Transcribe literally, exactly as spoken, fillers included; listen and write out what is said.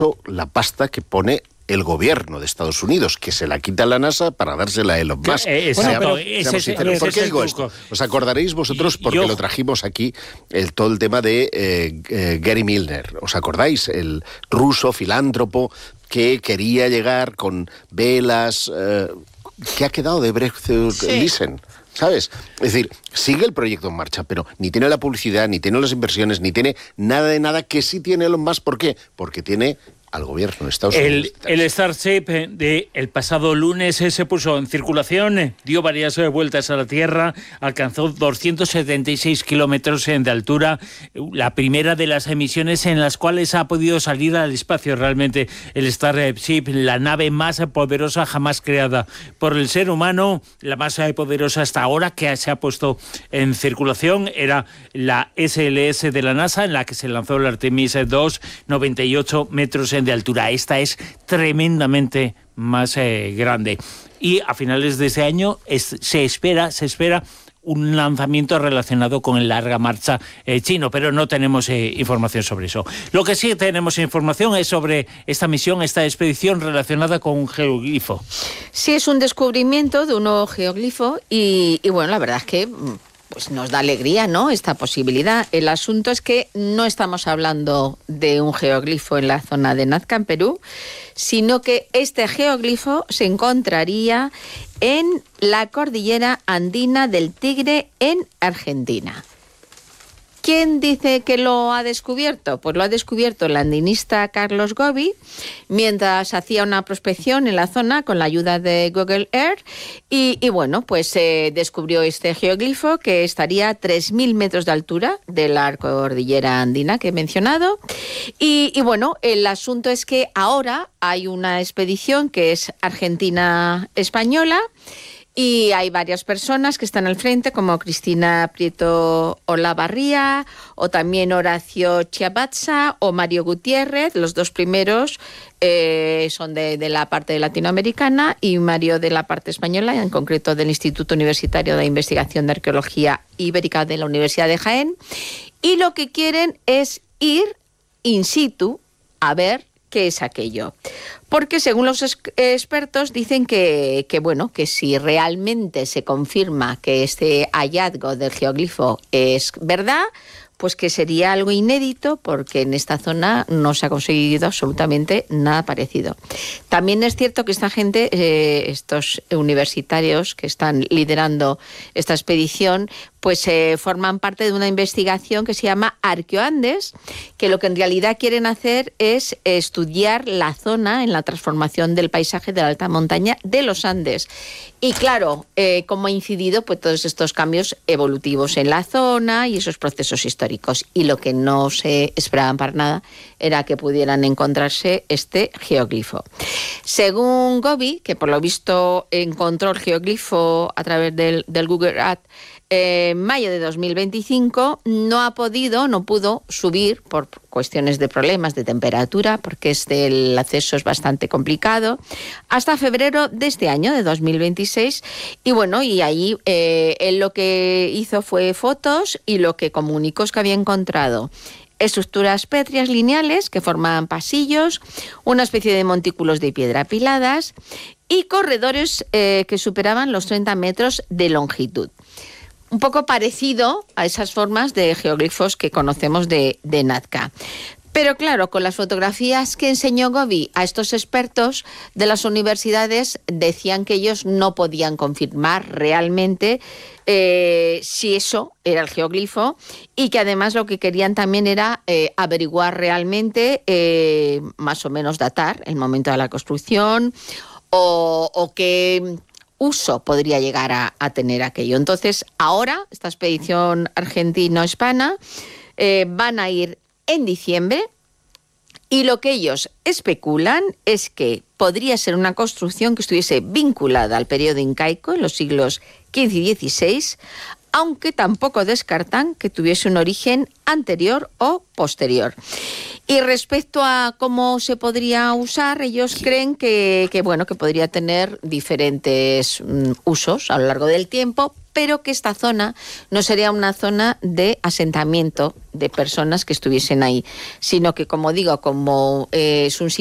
la pasta que pone el gobierno de Estados Unidos, que se la quita la NASA para dársela a Elon Musk. Eh, bueno, pero ese, ese, ese, ¿Por qué digo esto? Os acordaréis vosotros, porque yo, lo trajimos aquí, el, todo el tema de eh, eh, Gary Milner. ¿Os acordáis? El ruso filántropo que quería llegar con velas. Eh, ¿Qué ha quedado de Breakthrough sí. Listen? ¿Sabes? Es decir, sigue el proyecto en marcha, pero ni tiene la publicidad, ni tiene las inversiones, ni tiene nada de nada que sí tiene Elon Musk. ¿Por qué? Porque tiene al gobierno de Estados Unidos. El, el Starship de el pasado lunes se puso en circulación, dio varias vueltas a la Tierra, alcanzó doscientos setenta y seis kilómetros de altura, la primera de las emisiones en las cuales ha podido salir al espacio realmente el Starship, la nave más poderosa jamás creada por el ser humano, la más poderosa hasta ahora que se ha puesto en circulación, era la S L S de la NASA, en la que se lanzó el Artemis dos, noventa y ocho metros de altura. Esta es tremendamente más eh, grande. Y a finales de este año es, se espera, se espera un lanzamiento relacionado con el larga marcha eh, chino, pero no tenemos eh, información sobre eso. Lo que sí tenemos información es sobre esta misión, esta expedición relacionada con un geoglifo. Sí, es un descubrimiento de un nuevo geoglifo y, y bueno, la verdad es que pues nos da alegría, ¿no?, esta posibilidad. El asunto es que no estamos hablando de un geoglifo en la zona de Nazca, en Perú, sino que este geoglifo se encontraría en la cordillera andina del Tigre, en Argentina. ¿Quién dice que lo ha descubierto? Pues lo ha descubierto el andinista Carlos Gobi mientras hacía una prospección en la zona con la ayuda de Google Earth y, y bueno, pues eh, descubrió este geoglifo que estaría a tres mil metros de altura de la cordillera andina que he mencionado y, y bueno, el asunto es que ahora hay una expedición que es argentina-española y hay varias personas que están al frente, como Cristina Prieto Olavarría, o también Horacio Chiabatza, o Mario Gutiérrez. Los dos primeros eh, son de, de la parte latinoamericana y Mario de la parte española, en concreto del Instituto Universitario de Investigación de Arqueología Ibérica de la Universidad de Jaén. Y lo que quieren es ir in situ a ver qué es aquello. Porque según los expertos dicen que, que, bueno, que si realmente se confirma que este hallazgo del geoglifo es verdad, pues que sería algo inédito porque en esta zona no se ha conseguido absolutamente nada parecido. También es cierto que esta gente, eh, estos universitarios que están liderando esta expedición, pues eh, forman parte de una investigación que se llama Arqueoandes, que lo que en realidad quieren hacer es estudiar la zona en la transformación del paisaje de la alta montaña de los Andes. Y claro, eh, cómo ha incidido pues, todos estos cambios evolutivos en la zona y esos procesos históricos. Y lo que no se esperaban para nada era que pudieran encontrarse este geoglifo. Según Gobi, que por lo visto encontró el geoglifo a través del, del Google Earth, en mayo de dos mil veinticinco, no ha podido, no pudo subir por cuestiones de problemas de temperatura, porque este, el acceso es bastante complicado, hasta febrero de este año, de dos mil veintiséis. Y bueno, y ahí eh, él lo que hizo fue fotos y lo que comunicó es que había encontrado estructuras pétreas lineales que formaban pasillos, una especie de montículos de piedra apiladas y corredores eh, que superaban los treinta metros de longitud. Un poco parecido a esas formas de geoglifos que conocemos de, de Nazca. Pero claro, con las fotografías que enseñó Gobi a estos expertos de las universidades, decían que ellos no podían confirmar realmente eh, si eso era el geoglifo y que además lo que querían también era eh, averiguar realmente, eh, más o menos datar el momento de la construcción o, o que uso podría llegar a, a tener aquello. Entonces, ahora, esta expedición argentino-hispana eh, van a ir en diciembre y lo que ellos especulan es que podría ser una construcción que estuviese vinculada al periodo incaico en los siglos quince y dieciséis, aunque tampoco descartan que tuviese un origen anterior o posterior. Y respecto a cómo se podría usar, ellos creen que, que, bueno, que podría tener diferentes mm, usos a lo largo del tiempo, pero que esta zona no sería una zona de asentamiento de personas que estuviesen ahí, sino que, como digo, como eh, es un sitio